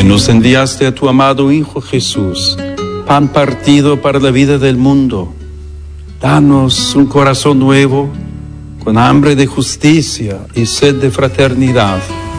nos enviaste a tu amado Hijo Jesús, pan partido para la vida del mundo, danos un corazón nuevo, con hambre de justicia y sed de fraternidad,